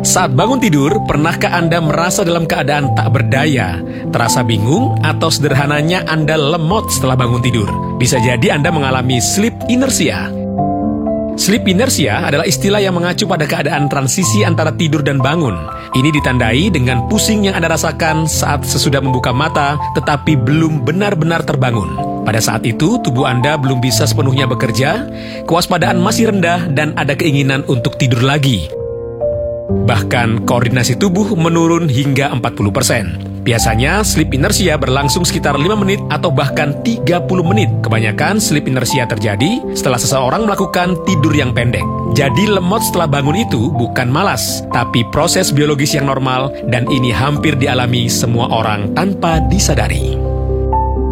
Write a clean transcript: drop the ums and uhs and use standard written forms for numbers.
Saat bangun tidur, pernahkah Anda merasa dalam keadaan tak berdaya, terasa bingung, atau sederhananya Anda lemot setelah bangun tidur? Bisa jadi Anda mengalami sleep inertia. Sleep inertia adalah istilah yang mengacu pada keadaan transisi antara tidur dan bangun. Ini ditandai dengan pusing yang Anda rasakan saat sesudah membuka mata, tetapi belum benar-benar terbangun. Pada saat itu, tubuh Anda belum bisa sepenuhnya bekerja, kewaspadaan masih rendah, dan ada keinginan untuk tidur lagi. Bahkan koordinasi tubuh menurun hingga 40%. Biasanya sleep inertia berlangsung sekitar 5 menit atau bahkan 30 menit. Kebanyakan sleep inertia terjadi setelah seseorang melakukan tidur yang pendek. Jadi lemot setelah bangun itu bukan malas, tapi proses biologis yang normal, dan ini hampir dialami semua orang tanpa disadari.